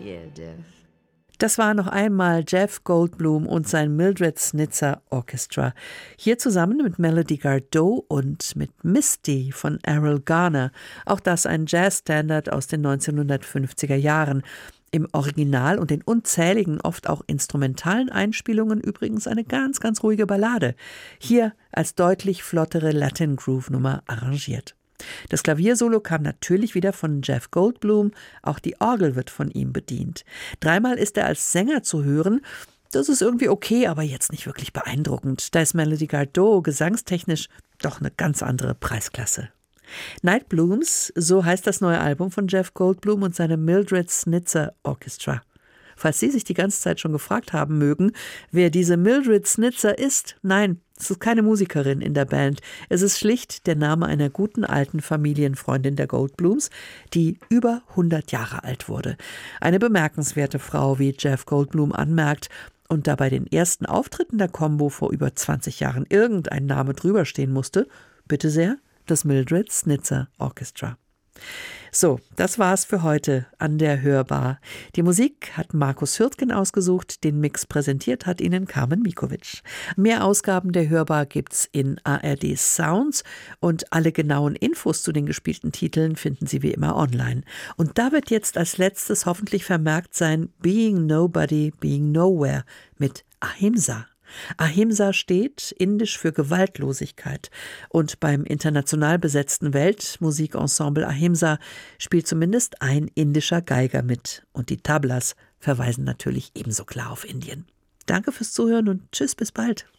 Das war noch einmal Jeff Goldblum und sein Mildred Snitzer Orchestra. Hier zusammen mit Melody Gardot und mit Misty von Errol Garner. Auch das ein Jazzstandard aus den 1950er Jahren. Im Original und den unzähligen, oft auch instrumentalen Einspielungen übrigens eine ganz, ganz ruhige Ballade. Hier als deutlich flottere Latin Groove Nummer arrangiert. Das Klaviersolo kam natürlich wieder von Jeff Goldblum, auch die Orgel wird von ihm bedient. Dreimal ist er als Sänger zu hören, das ist irgendwie okay, aber jetzt nicht wirklich beeindruckend. Da ist Melody Gardot gesangstechnisch doch eine ganz andere Preisklasse. Night Blooms, so heißt das neue Album von Jeff Goldblum und seinem Mildred Snitzer Orchestra. Falls Sie sich die ganze Zeit schon gefragt haben mögen, wer diese Mildred Snitzer ist, nein, es ist keine Musikerin in der Band. Es ist schlicht der Name einer guten alten Familienfreundin der Goldblums, die über 100 Jahre alt wurde. Eine bemerkenswerte Frau, wie Jeff Goldblum anmerkt, und da bei den ersten Auftritten der Combo vor über 20 Jahren irgendein Name drüber stehen musste, bitte sehr, das Mildred Snitzer Orchestra. So, das war's für heute an der Hörbar. Die Musik hat Markus Hürtgen ausgesucht, den Mix präsentiert hat Ihnen Carmen Mikovic. Mehr Ausgaben der Hörbar gibt's in ARD Sounds und alle genauen Infos zu den gespielten Titeln finden Sie wie immer online. Und da wird jetzt als letztes hoffentlich vermerkt sein Being Nobody, Being Nowhere mit Ahimsa. Ahimsa steht indisch für Gewaltlosigkeit und beim international besetzten Weltmusikensemble Ahimsa spielt zumindest ein indischer Geiger mit und die Tablas verweisen natürlich ebenso klar auf Indien. Danke fürs Zuhören und tschüss, bis bald.